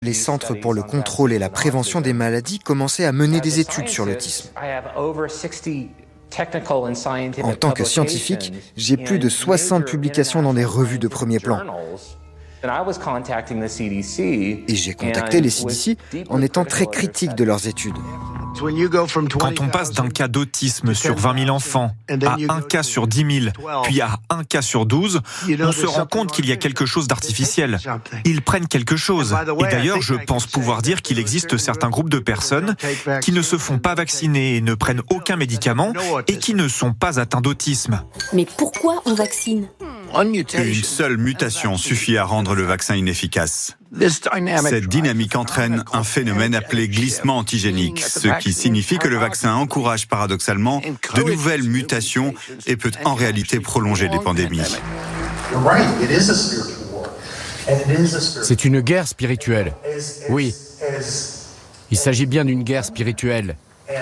les centres pour le contrôle et la prévention des maladies commençaient à mener des études sur l'autisme. En tant que scientifique, j'ai plus de 60 publications dans des revues de premier plan. Et j'ai contacté les CDC en étant très critique de leurs études. Quand on passe d'un cas d'autisme sur 20 000 enfants à un cas sur 10 000, puis à un cas sur 12, on se rend compte qu'il y a quelque chose d'artificiel. Ils prennent quelque chose. Et d'ailleurs, je pense pouvoir dire qu'il existe certains groupes de personnes qui ne se font pas vacciner et ne prennent aucun médicament et qui ne sont pas atteints d'autisme. Mais pourquoi on vaccine ? Une seule mutation suffit à rendre le vaccin inefficace. Cette dynamique entraîne un phénomène appelé glissement antigénique, ce qui signifie que le vaccin encourage paradoxalement de nouvelles mutations et peut en réalité prolonger les pandémies. C'est une guerre spirituelle. Oui. Il s'agit bien d'une guerre spirituelle.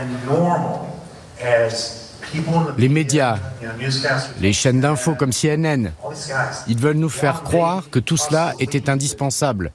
Les médias, les chaînes d'infos comme CNN, ils veulent nous faire croire que tout cela était indispensable.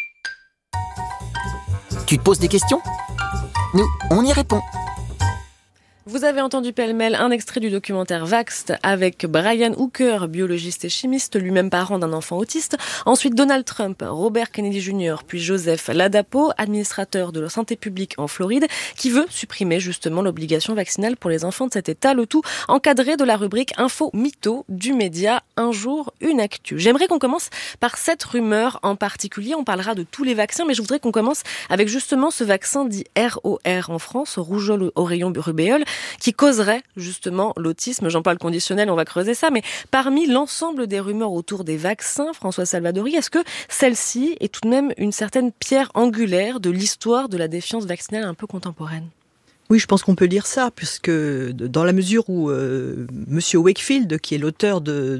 Tu te poses des questions ? Nous, on y répond. Vous avez entendu pêle-mêle un extrait du documentaire Vaxxed avec Brian Hooker, biologiste et chimiste, lui-même parent d'un enfant autiste. Ensuite Donald Trump, Robert Kennedy Jr., puis Joseph Ladapo, administrateur de la santé publique en Floride, qui veut supprimer justement l'obligation vaccinale pour les enfants de cet État, le tout encadré de la rubrique Info Mytho du média Un jour, une actu. J'aimerais qu'on commence par cette rumeur en particulier. On parlera de tous les vaccins, mais je voudrais qu'on commence avec justement ce vaccin dit ROR en France, rougeole oreillon rubéole, qui causerait justement l'autisme. J'en parle conditionnel, on va creuser ça, mais parmi l'ensemble des rumeurs autour des vaccins, François Salvadori, est-ce que celle-ci est tout de même une certaine pierre angulaire de l'histoire de la défiance vaccinale un peu contemporaine ? Oui, je pense qu'on peut dire ça, puisque dans la mesure où Monsieur Wakefield, qui est l'auteur de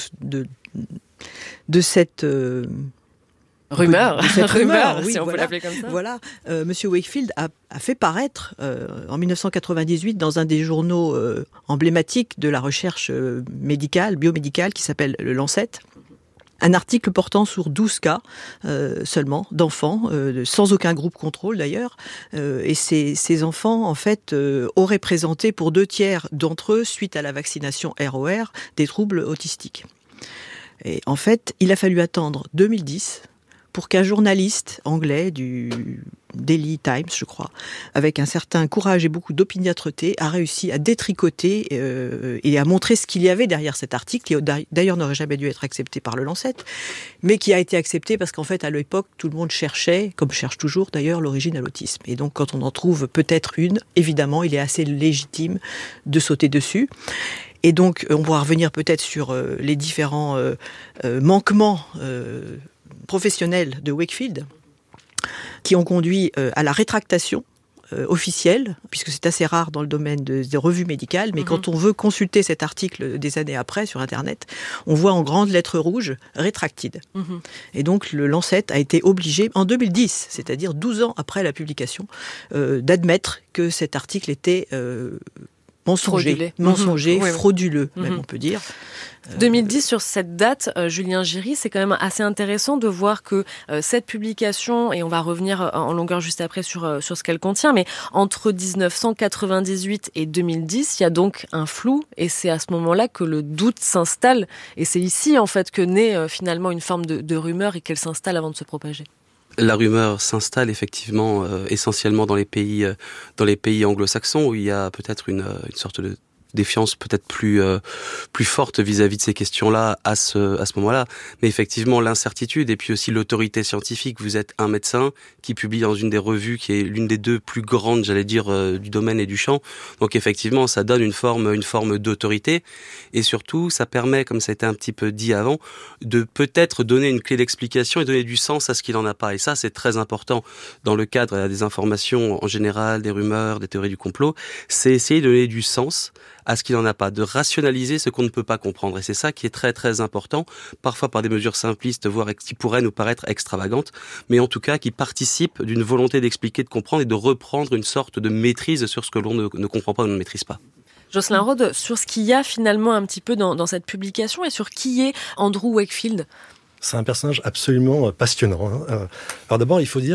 cette... Rumeur, oui, si on voilà, peut l'appeler comme ça. Voilà, Monsieur Wakefield a fait paraître en 1998 dans un des journaux emblématiques de la recherche biomédicale qui s'appelle le Lancet, un article portant sur 12 cas seulement d'enfants, sans aucun groupe contrôle d'ailleurs, et ces enfants en fait auraient présenté pour 2/3 d'entre eux, suite à la vaccination ROR, des troubles autistiques. Et en fait, il a fallu attendre 2010 pour qu'un journaliste anglais du Daily Times, je crois, avec un certain courage et beaucoup d'opiniâtreté, a réussi à détricoter et à montrer ce qu'il y avait derrière cet article, qui d'ailleurs n'aurait jamais dû être accepté par le Lancet, mais qui a été accepté parce qu'en fait, à l'époque, tout le monde cherchait, comme cherche toujours d'ailleurs, l'origine à l'autisme. Et donc, quand on en trouve peut-être une, évidemment, il est assez légitime de sauter dessus. Et donc, on pourra revenir peut-être sur les différents manquements professionnels de Wakefield qui ont conduit à la rétractation officielle, puisque c'est assez rare dans le domaine des revues médicales, mais quand on veut consulter cet article des années après sur Internet, on voit en grandes lettres rouges « Retracted ». Et donc le Lancet a été obligé, en 2010, c'est-à-dire 12 ans après la publication, d'admettre que cet article était... mensonger, frauduleux, même on peut dire. 2010, sur cette date, Julien Giry, c'est quand même assez intéressant de voir que cette publication, et on va revenir en longueur juste après sur ce qu'elle contient, mais entre 1998 et 2010, il y a donc un flou, et c'est à ce moment-là que le doute s'installe, et c'est ici en fait que naît finalement une forme de rumeur et qu'elle s'installe avant de se propager. La rumeur s'installe effectivement essentiellement dans les pays anglo-saxons où il y a peut-être une sorte de défiance peut-être plus forte vis-à-vis de ces questions-là à ce moment-là. Mais effectivement, l'incertitude et puis aussi l'autorité scientifique. Vous êtes un médecin qui publie dans une des revues qui est l'une des deux plus grandes, j'allais dire, du domaine et du champ. Donc effectivement, ça donne une forme d'autorité. Et surtout, ça permet, comme ça a été un petit peu dit avant, de peut-être donner une clé d'explication et donner du sens à ce qu'il n'en a pas. Et ça, c'est très important dans le cadre des informations en général, des rumeurs, des théories du complot. C'est essayer de donner du sens à ce qu'il n'en a pas, de rationaliser ce qu'on ne peut pas comprendre. Et c'est ça qui est très très important, parfois par des mesures simplistes, voire qui pourraient nous paraître extravagantes, mais en tout cas qui participent d'une volonté d'expliquer, de comprendre et de reprendre une sorte de maîtrise sur ce que l'on ne comprend pas ou ne maîtrise pas. Jocelyn Rode, sur ce qu'il y a finalement un petit peu dans cette publication et sur qui est Andrew Wakefield. C'est un personnage absolument passionnant. Alors d'abord, il faut dire